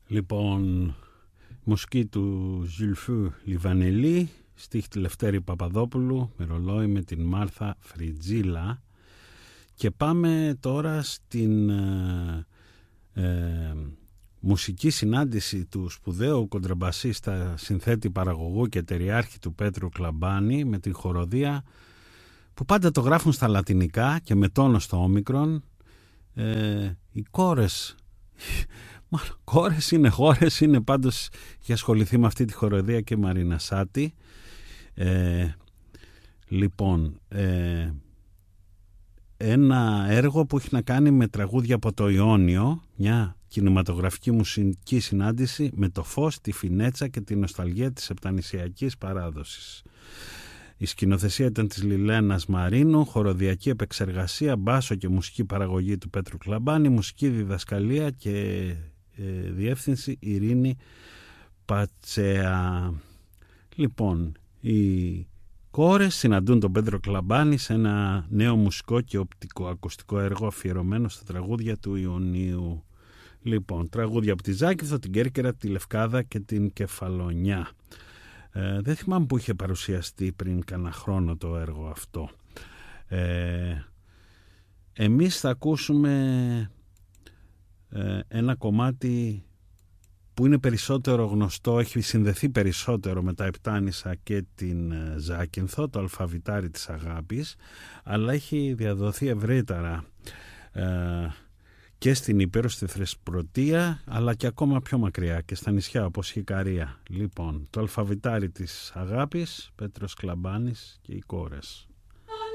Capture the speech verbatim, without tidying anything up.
Λοιπόν, μουσική του Ζουλφού Λιβανελή, στίχη τη Λευτέρη Παπαδόπουλου, με ρολόι με την Μάρθα Φριτζίλα. Και πάμε τώρα στην ε, ε, μουσική συνάντηση του σπουδαίου κοντραμπασίστα, συνθέτη, παραγωγού και ταιριάρχη του Πέτρου Κλαμπάνη με την χοροδία που πάντα το γράφουν στα λατινικά και με τόνο στο όμικρον. Ε, οι κόρες, μάλλον κόρες είναι χώρες, είναι πάντως, έχει ασχοληθεί με αυτή τη χοροδία και Μαρίνα Σάτη. Ε, λοιπόν, ε, ένα έργο που έχει να κάνει με τραγούδια από το Ιόνιο, μια κινηματογραφική μουσική συνάντηση με το φως, τη φινέτσα και την νοσταλγία της επτανησιακής παράδοσης. Η σκηνοθεσία ήταν της Λιλένας Μαρίνου, χοροδιακή επεξεργασία, μπάσο και μουσική παραγωγή του Πέτρου Κλαμπάνη, μουσική διδασκαλία και ε, διεύθυνση Ειρήνη Πατσέα. Λοιπόν, οι κόρες συναντούν τον Πέτρο Κλαμπάνη σε ένα νέο μουσικό και οπτικοακουστικό έργο αφιερωμένο στα τραγούδια του Ιωνίου. Λοιπόν, τραγούδια από τη Ζάκυνθο, την Κέρκυρα, τη Λευκάδα και την Κεφαλονιά. Ε, δεν θυμάμαι που είχε παρουσιαστεί πριν κανένα χρόνο το έργο αυτό. Ε, εμείς θα ακούσουμε ε, ένα κομμάτι που είναι περισσότερο γνωστό, έχει συνδεθεί περισσότερο με τα Επτάνησα και την Ζάκυνθο, το Αλφαβητάρι της Αγάπης, αλλά έχει διαδοθεί ευρύτερα ε, και στην Ήπειρο, στη Θεσπρωτεία, αλλά και ακόμα πιο μακριά και στα νησιά όπως η Ικαρία. Λοιπόν, το Αλφαβητάρι της Αγάπης, Πέτρος Κλαμπάνης και οι κόρες.